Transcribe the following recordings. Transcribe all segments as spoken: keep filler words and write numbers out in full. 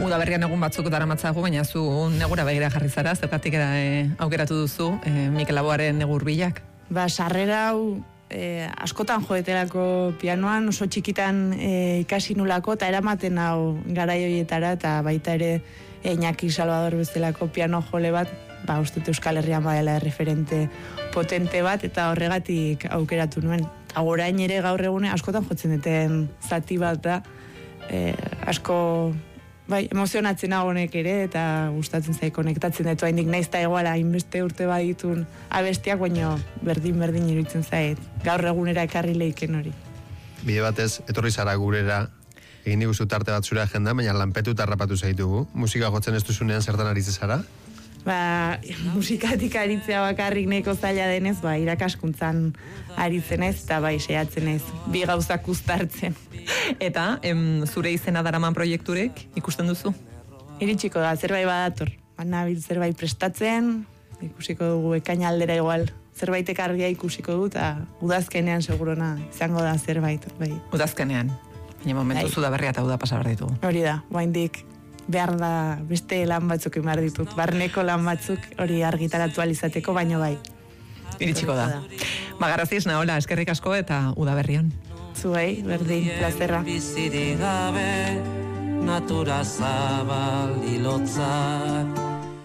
Udaberrian egun batzuk daramatzagu, baina zu negura begira jarri zara, zergatik e, aukeratu duzu e, Mikel Laboaren negur bilak? Ba, sarrera hau e, askotan joeterako pianoan, oso txikitan e, ikasi nulako, eta eramaten hau garai horietara, eta baita ere Iñaki Salvador bezalako piano jole bat, ba, uste Euskal Herrian badela referente potente bat, eta horregatik aukeratu nuen. Orain ere gaur egune askotan jotzen duten zati bat da, e, asko bai, emozionatzen honek ere, eta gustatzen zaik konektatzen dut haindik naiz eta egoala inbeste urte baditun abestiak, baina berdin-berdin iruditzen zait, gaur egunera ekarri leiken hori. Bide batez, etorri zara gurera, egin diguzu tarte bat zure agenda, baina lanpetu eta harrapatu zaitugu. Musika jotzen ez duzunean zertan aritzen zara? Ba, musikatik aritzea bakarrik neko zaila denez, ba, irakaskuntzan aritzen ez, eta bai, seiatzen ez, bi gauzak uztartzen. Eta, em, zure izena daraman proiekturek ikusten duzu? Iritsiko da, zerbait badator. Banabil zerbait prestatzen, ikusiko dugu ekaina aldera igual. Zerbait ekarria ikusiko du, eta udazkenean segurona izango da zerbait. Bai. Udazkenean? Baina momentu zu da berria eta uda pasa behar ditugu. Hori da, guaindik behar da beste lan batzuk emar ditut. Barneko lan batzuk hori argitaratu alizateko, baino bai. Iritsiko da. Bagaraziz, nahola, eskerrik asko eta udaberrian. Zuei, berdin, plazerra. Bizirik gabe, natura zabal hilotzak.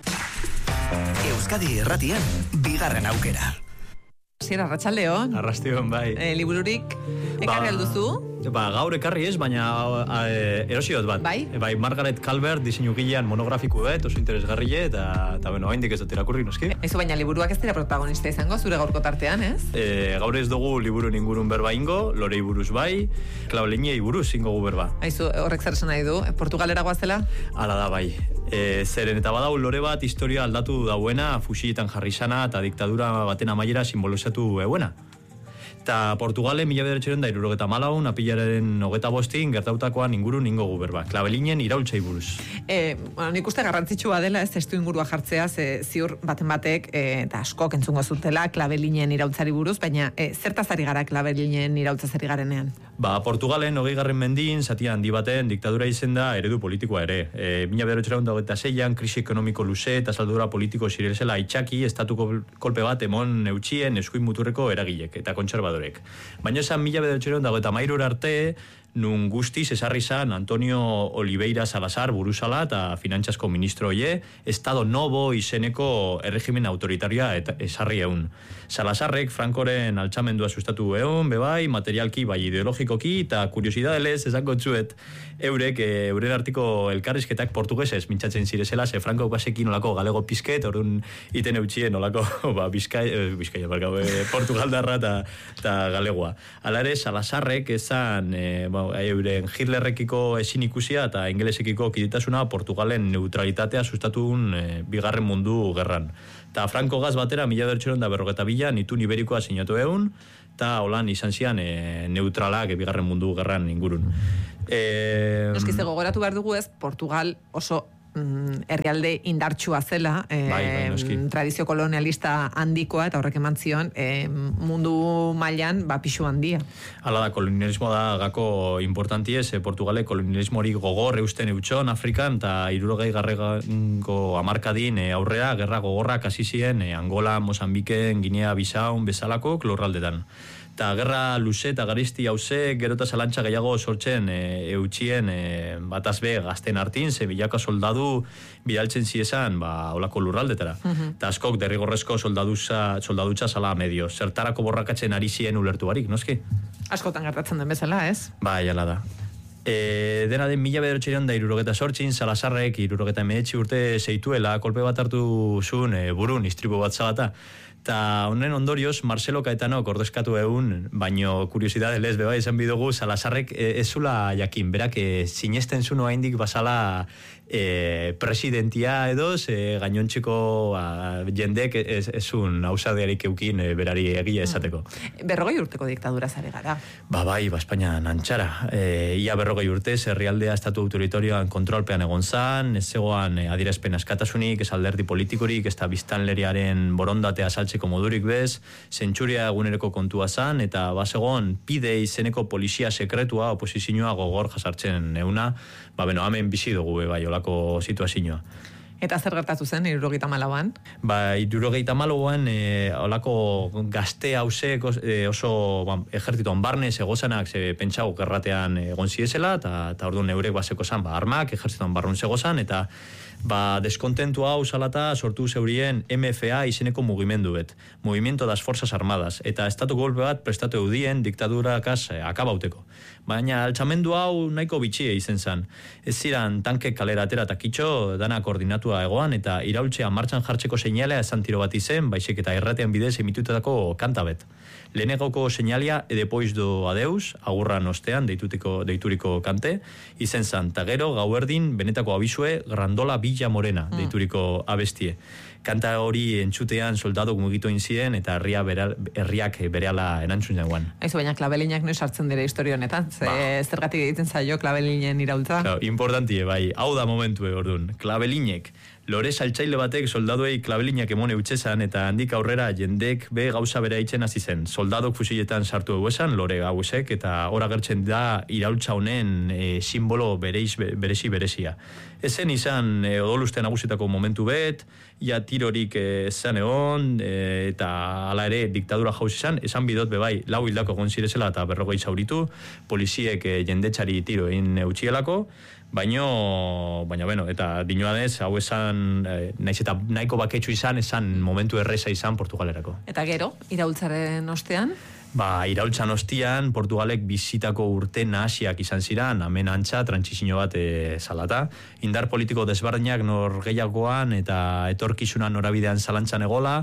Euskadi Irratian, bigarren aukera. Ziera, Arratsaldeon. Arrastion, bai. E, libururik ekarri alduzu? Ba, gaur ekarri ez, baina a, e, erosiot bat. Bai? E, bai, Margaret Calvert diseinu-gilean monografiko bet, oso interesgarrile, eta, eta bueno, haindik ez dut irakurri, noski. Ezo, baina liburuak ez dira protagonista izango, zure gaurko tartean, ez? E, gaur ez dugu liburuen ingurun berba ingo, Lorei buruz bai, Klaulinei buruz ingo gu berba. Aizu, horrek zer esan nahi du, Portugalera goazela? Hala da, bai. E, zeren eta badau lore bat historia aldatu dauena, fusietan jarri sana eta diktadura baten amaiera simbolizatu euena. Eta Portugalen mila bederatziehun eta hirurogeta hamalau, apilaren hogeta bostin gertautakoan ingurun ingo gu berba. Klabelinen iraultzai buruz. E, bueno, nik uste garrantzitsua dela ez testu ingurua jartzea, ze ziur baten batek e, eta askok entzungo zutela Klabelinen iraultzari buruz, baina e, zertaz ari gara Klabelinen iraultzaz ari garenean? Ba, Portugalen hogei garren mendin, zatia handi baten diktadura izen da eredu politikoa ere. E, mila bederatziehun eta hogeita seian, krisi ekonomiko luze eta saldura politiko zirezela itxaki, estatuko kolpe bat emon eutxien eskuin muturreko eragilek eta kontserbadorek. Baina esan mila bederatziehun eta hogeita hamairura arte, nun guztiz esarri zan Antonio Oliveira Salazar buruzala eta finantzasko ministro oie, Estado Novo izeneko erregimen autoritarioa eta esarri eun. Salazarrek Frankoren altxamendua sustatu eun, bebai, materialki bai ideologikoki eta kuriosidadez esango txuet eurek, e, euren artiko elkarrizketak portugesez mintzatzen zirezela, ze Franko basekin olako galego pizket, orduan iten eutxien olako ba, bizkai, eh, bizkai, barkau, eh, portugaldarra eta galegoa. Hala ere, Salazarrek esan e, euren Hitlerrekiko ezin ikusia eta ingelesekiko kiditasuna Portugalen neutralitatea sustatun e, bigarren mundu gerran. Ta Franco gaz batera mila bederatziehun eta berrogeta bilan itun iberikoa sinatu egun, eta holan izan zian e, neutralak e, bigarren mundu gerran ingurun. E, Noskize gogoratu behar dugu ez, Portugal oso herrialde indartsua zela, e, bai, bai, tradizio kolonialista handikoa, eta horrek eman zion e, mundu mailan ba, pixu handia. Hala da, kolonialismo da gako importantiez, e, Portugale kolonialismo hori gogor eusten eutxon Afrikan, eta hirurogei garrengo hamarkadin e, aurrea, gerra gogorrak hasi ziren e, Angola, Mozambiken, Guinea, Bisaun, bezalako lurraldetan. Eta gerra luze eta garizti hauze, gero eta zalantza gehiago sortzen e, eutxien e, batazbe gazten hartin, ze bilaka soldadu bidaltzen ziezan, ba, olako lurraldetara. Eta uh-huh. askok derrigorrezko soldadutza, soldadutza zala medio. Zertarako borrakatzen ari zien ulertu barik, noski? Askotan gertatzen den bezala, ez? Bai, ala da. E, dena den mila bederatziehun da hirurogeta sortzin, Salazarrek hirurogeta hemeretzi urte zeituela, kolpe bat hartu zuen e, burun, istripu bat zalata. Eta honen ondorioz, Marcelo Caetanok ordezkatu egun, baino kuriosidade lez, beba, izan bidugu, Salazarrek e, ez zula jakin, berak e, sinesten zuen haindik basala e, presidentia edo, e, gainontxeko a, jendek ez, ez un hausadearik eukin e, berari egia esateko. Berrogei urteko diktadura zare gara. Ba bai, ba Espainian antxara. E, ia berrogei urtez, herrialdea estatu autoritarioan kontrolpean egon zan, ez zegoan e, adierazpen askatasunik, ez alderdi politikorik, ez da biztanleriaren borondatea saltzeko ekartzeko modurik bez, zentsuria egunereko kontua zan, eta basegon pide izeneko polizia sekretua, oposizioa gogor jasartzen euna, ba, beno, hemen bizi dugu, bai, olako situazioa. Eta zer gertatu zen, hirurogeita hamalauan? Ba, hirurogeita hamalauan, e, olako gazte hause e, oso ba, ejertzituan barnez egozanak ze pentsau gerratean egon ziezela, eta orduan neurek baseko zan, ba, armak ejertzituan barrun zegozan, eta ba, deskontentu hau salata sortu zeurien M F A izeneko mugimendu bet, Movimiento das Forzas Armadas, eta estatu golpe bat prestatu eudien diktadurakaz eh, akabauteko. Baina altxamendu hau nahiko bitxie izen zan. Ez ziran tanke kalera atera eta kitxo dana koordinatua egoan, eta iraultzea martxan jartzeko seinalea esan tiro bat izen, baizik eta erratean bidez emitutako kanta bet. Lehenegoko seinalia edepoiz do adeus, agurran ostean deitutiko, deituriko kante, izen zan, ta gero gauerdin benetako abizue Grandola Villa Morena, mm. deituriko abestie. Kanta hori entzutean soldadok mugitu inzien, eta herria beral, herriak berehala erantzun jagoan. Aizu, baina klabelinak noiz hartzen dira historio honetan, ze, ba. zergatik egiten zaio klabelinen iraultza? Claro, importantie, bai, hau da momentue ordun. Klabelinek, lore saltzaile batek soldaduei klabelinak emone utxezan, eta handik aurrera jendek be gauza bera itzen hasi zen. Soldadok fusiletan sartu eguesan, lore gauesek, eta hor agertzen da iraultza honen e, simbolo bereiz, berezi berezia. Ezen izan e, odoluste nagusitako momentu bet, ja tirorik esan egon, e, eta hala ere diktadura jauz izan, esan bidot bebai lau hildako egon zirezela eta berrogei zauritu, poliziek e, jendetxari tiro egin eutxielako, baino, baina, bueno, eta dinoadez, hau esan, eh, naiz eta nahiko baketxu izan, esan momentu erreza izan Portugalerako. Eta gero, iraultzaren ostean? Ba, iraultzan ostian, Portugalek bizitako urte nahasiak izan ziran, hemen antza, trantsizio bat e, salata. Indar politiko desberdinak nor gehiagoan eta etorkizunan norabidean zalantzan egola,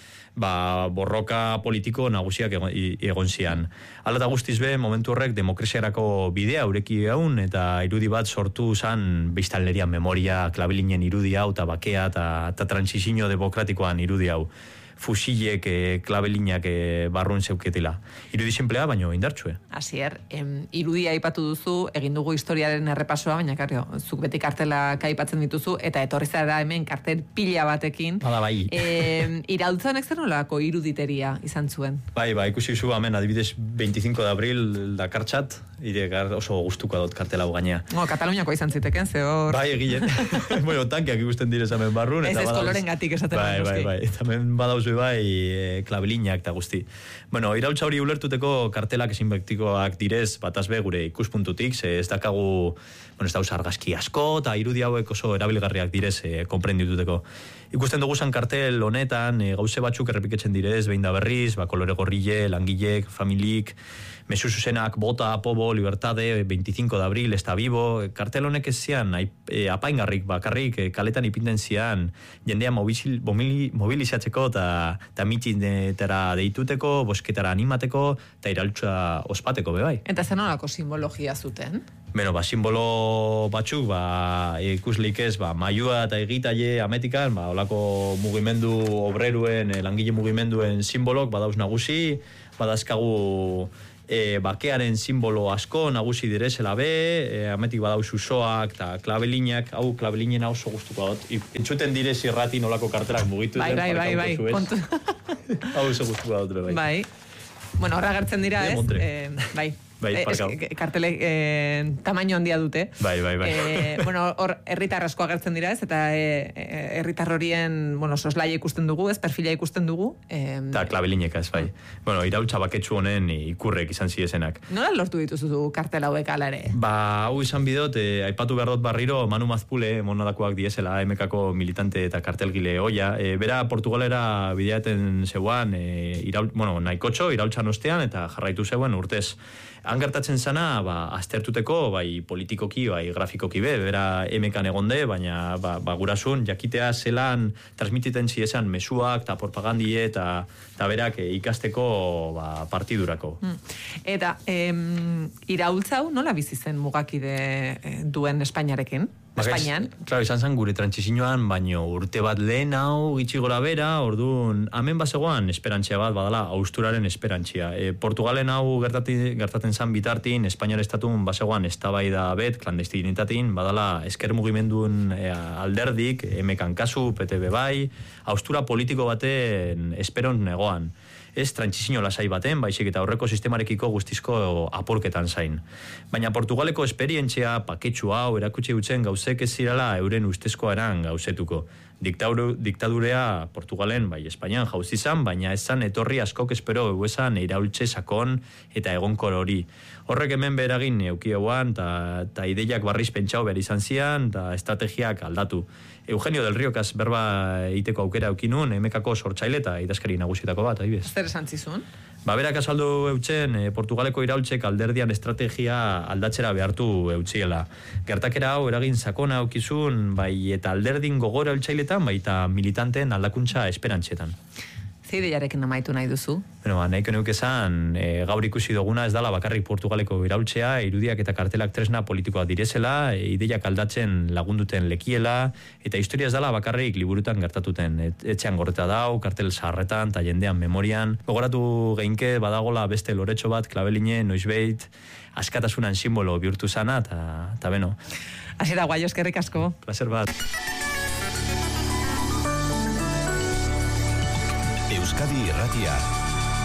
ba, borroka politiko nagusiak egon, egon zian. Hala eta guztiz be, momentu horrek demokraziarako bidea ureki egun, eta irudi bat sortu zan biztanlerian memoria, klabelinen irudi hau, eta bakea, eta transizio demokratikoan irudi hau. Fusilek, e, klabelinak e, barrun zeuketela. Irudi simplea, baino indartsue. Asier, em, irudia aipatu duzu, egin dugu historiaren errepasoa, baina karrio, zuk beti kartelak aipatzen dituzu, eta etorri zara hemen kartel pila batekin. Bada bai. E, Iraultzan zer nolako iruditeria izan zuen? Bai, bai, ikusi zu hemen adibidez veinticinco de abril dakartxat, ire oso gustuko dut kartela hau gainea. No, Kataluniako izan ziteken, ze hor... Bai, egile. Bueno, tankeak ikusten direz hemen barrun. Ez ez koloren gatik esaten. Bai, bai, bai. Eta hemen badauz bai, e, klabelinak eta guzti. Bueno, iraultza hori ulertuteko kartelak ezinbektikoak direz, batazbe gure ikuspuntutik, ze ez dakagu, bueno, ez dauz argazki asko, eta irudi hauek oso erabilgarriak direz e, konprendituteko. Ikusten dugu zan kartel honetan, e, gauze batzuk errepiketzen direz, behin da berriz, ba, kolore gorrile, langilek, familik, mezu zuzenak, bota, pobo, libertade, veinticinco de abril, está vivo, kartel honek ez zian, e, apaingarrik, bakarrik, e, kaletan ipinten zian, jendea mobil, mobil, mobilizatzeko eta mitinetara deituteko, bosketara animateko, eta iraultza ospateko bebai. Eta zen nolako simbologia zuten? Beno, ba, simbolo batzuk, ba, ikuslik ez, ba, maiua eta egitaile ametikan, ba, olako mugimendu obreruen, e, langile mugimenduen simbolok, badauz nagusi, badazkagu e, bakearen simbolo asko nagusi direzela be, e, ametik badauz usoak eta klabelinak, hau klabelinen oso gustuko dut. Entzuten direz irrati nolako kartelak mugitu. Bai, bai, bai, bai, kontu. Hau oso gustuko dut, bai. Bai. Bueno, horra gertzen dira, ez? Eh, bai. Bai, eh, kartelek eh, tamaino handia dute. Bai, bai, bai. Eh, bueno, hor herritar asko agertzen dira, ez? Eta herritar eh, horien, bueno, soslaia ikusten dugu, ez? Perfila ikusten dugu. Eta eh, klabelinek ez, bai. Bueno, iraultza baketsu honen ikurrek izan zirezenak. Nola lortu dituzu kartel hauek ala ere? Ba, hau izan bidot, eh, aipatu behar dut barriro, Manu Mazpule, monadakoak diesela, M K-ko militante eta kartelgile oia. Eh, bera Portugalera bideaten zeuan, eh, iraul, bueno, nahikotxo, iraultzan ostean, eta jarraitu zeuen urtez. Han gertatzen zana, ba, aztertuteko, bai politikoki, bai grafikoki be, bera emekan egonde, baina ba, ba, gurasun, jakitea zelan transmititen ziesan mesuak eta propagandie eta berak e, ikasteko ba, partidurako. Mm. Eta em, iraultza hau nola bizi zen mugakide duen Espainiarekin? Espainian. Claro, izan zen gure trantsizioan, baino urte bat lehen hau gitxi gora bera, orduan, hemen bazegoan esperantzia bat, badala, austuraren esperantzia. E, Portugalen hau gertati, gertaten zan bitartin, Espainiar estatun bazegoan eztabaida bet, klandestinitatin, badala, esker mugimendun e, alderdik, emekan kasu, P T B bai, austura politiko baten esperon negoan. Ez trantsizio lasai baten, baizik eta aurreko sistemarekiko guztizko apurketan zain. Baina Portugaleko esperientzia paketsu hau erakutsi utzen gauzek ez zirala euren ustezko eran gauzetuko. Diktauru, diktadurea Portugalen, bai Espainian jauzi zan, baina esan etorri askok espero euesan iraultze sakon eta egonkor hori. Horrek hemen beragin eukioan, eta ideiak barriz pentsau behar izan zian, eta estrategiak aldatu. Eugenio del Riokaz berba egiteko aukera eukinun, emekako sortzaile eta idazkari nagusietako bat, adibidez. Zer esan zizun? Ba, berak azaldu eutzen, e, Portugaleko iraultzek alderdian estrategia aldatzera behartu eutziela. Gertakera hau eragin sakona aukizun, bai eta alderdin gogora eutzailetan, bai eta militanteen aldakuntza esperantzetan. Ze ideiarekin amaitu nahi duzu? Bueno, ba, nahiko neuke esan, e, gaur ikusi duguna ez dala bakarrik Portugaleko iraultzea, irudiak eta kartelak tresna politikoa direzela, e, ideiak aldatzen lagunduten lekiela, eta historia ez dala bakarrik liburutan gertatuten. Et, etxean gorreta dau, kartel zaharretan, eta jendean memorian. Gogoratu geinke badagola beste loretxo bat, klabeline, noizbeit, askatasunan simbolo bihurtu zana, eta beno. Hasi da guai, eskerrik asko. Placer bat. Euskadi Irratia.